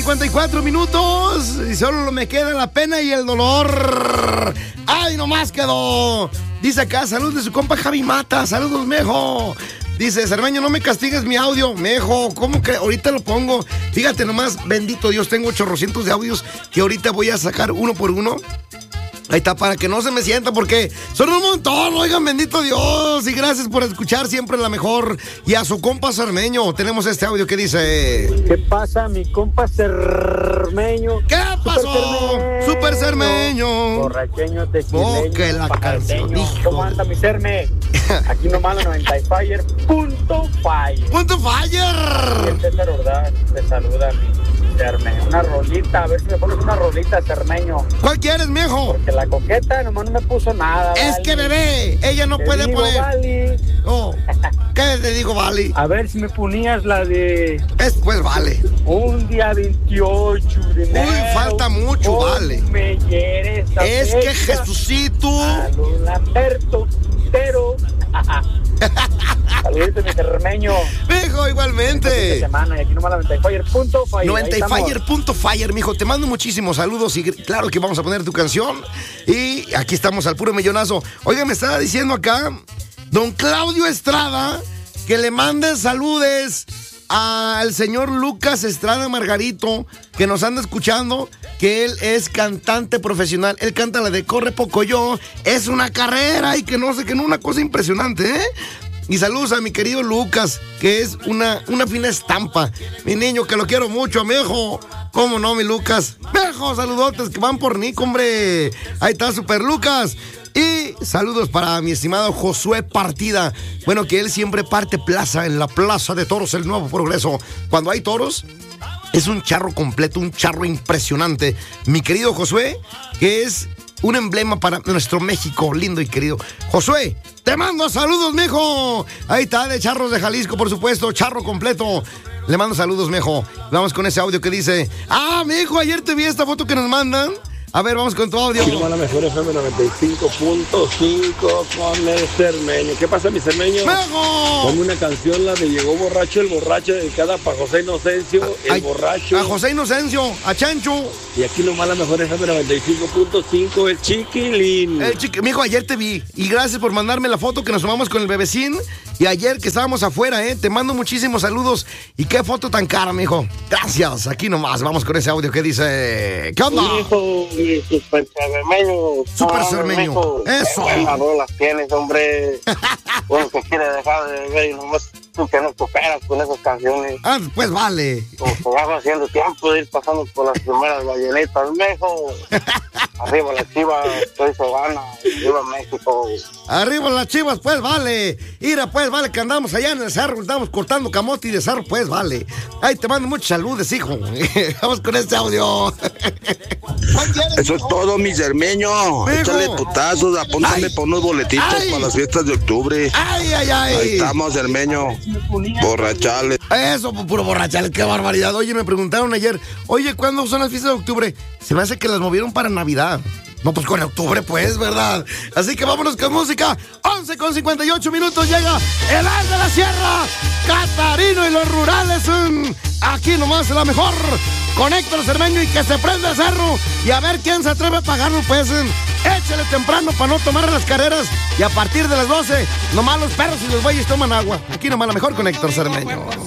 54 minutos y solo me queda la pena y el dolor. ¡Ay, nomás quedó! Dice acá, saludos de su compa Javi Mata. Saludos, mejo. Dice, Cermeño, no me castigues mi audio. Mejo, ¿cómo que ahorita lo pongo? Fíjate nomás, bendito Dios, tengo 800 de audios que ahorita voy a sacar uno por uno. Ahí está, para que no se me sienta, porque son un montón, oigan, bendito Dios. Y gracias por escuchar siempre la mejor. Y a su compa Cermeño, tenemos este audio que dice... ¿Qué pasa, mi compa Cermeño? ¿Qué pasó? Super Cermeño. Borracheño, tequileño, Oh, que la canción, hijo. ¿Cómo anda mi Cerme? Aquí nomás la 95 punto fire. ¡Punto fire! Y el César Ordaz te saluda, mi Cerme. Una rolita, a ver si me pones una rolita, Cermeño. ¿Cuál quieres, viejo? Porque la coqueta nomás no me puso nada. Es Vali. que, bebé, ella no Te puede digo, poner... Vali. Oh, ¿qué te digo, Vali? A ver si me ponías la de... Pues vale. Un día 28 de enero. Uy, falta mucho, vale. Me quieres Es que Jesucito... A los Lamberto, pero... Saluditos, mi Cermeño. Viejo, igualmente. Semana, y aquí nomás la 95.fire. 95.fire, mijo. Te mando muchísimos saludos y claro que vamos a poner tu canción. Y aquí estamos al puro millonazo. Oiga, me estaba diciendo acá don Claudio Estrada que le mande saludes al señor Lucas Estrada Margarito, que nos anda escuchando, que él es cantante profesional. Él canta la de Corre Poco Yo. Es una carrera y que no sé, que no, una cosa impresionante, ¿eh? Y saludos a mi querido Lucas, que es una fina estampa. Mi niño, que lo quiero mucho, mijo. ¿Cómo no, mi Lucas? Mijo, saludotes que van por Nico, hombre. Ahí está, Super Lucas. Y saludos para mi estimado Josué Partida. Bueno, que él siempre parte plaza en la Plaza de Toros, el Nuevo Progreso. Cuando hay toros, es un charro completo, un charro impresionante. Mi querido Josué, que es un emblema para nuestro México lindo y querido. Josué, te mando saludos, mijo. Ahí está, de Charros de Jalisco, por supuesto, charro completo. Le mando saludos, mijo. Vamos con ese audio que dice: mijo, ayer te vi esta foto que nos mandan. A ver, vamos con tu audio. Sí, la mejor FM 95.5 con el Cermeño. ¿Qué pasa, mi Cermeño? ¡Mejo! Ponme una canción, la de Llegó Borracho el Borracho, dedicada para José Inocencio, el borracho. A José Inocencio, a Chancho. Y aquí nomás la mejor FM 95.5, el Chiquilín. Mijo, ayer te vi. Y gracias por mandarme la foto que nos tomamos con el bebecín. Y ayer que estábamos afuera, te mando muchísimos saludos. Y qué foto tan cara, mijo. Gracias. Aquí nomás, vamos con ese audio que dice: ¿qué onda? Hijo, mi Super Cermeño. Super Cermeño. Eso. Buenas rolas tienes, hombre. Uno que quiere dejar de beber y nomás tú que no cooperas con esas canciones. Pues vale. Como que vas haciendo tiempo de ir pasando por las primeras ballenitas, mijo. Arriba las Chivas, soy Sobana. Arriba México. Arriba las Chivas, pues vale. Mira, pues vale, que andamos allá en el cerro, estamos cortando camote y de cerro, pues vale. Ay, te mando muchos saludos, hijo. Vamos con este audio. Eso es todo, mi Cermeño. Échale putazos, apúntame por unos boletitos para las fiestas de octubre. Ay. Ahí estamos, Cermeño. Borrachales. Eso, puro borrachales, qué barbaridad. Oye, me preguntaron ayer, oye, ¿cuándo son las fiestas de octubre? Se me hace que las movieron para Navidad. No, pues con octubre, pues, ¿verdad? Así que vámonos con música. 11:58 minutos llega el As de la Sierra, Catarino y los Rurales. Aquí nomás la mejor. Con Héctor Cermeño y que se prenda el cerro. Y a ver quién se atreve a pagarlo, pues. Échale temprano para no tomar las carreras. Y a partir de las 12, nomás los perros y los bueyes toman agua. Aquí nomás la mejor con Héctor Cermeño.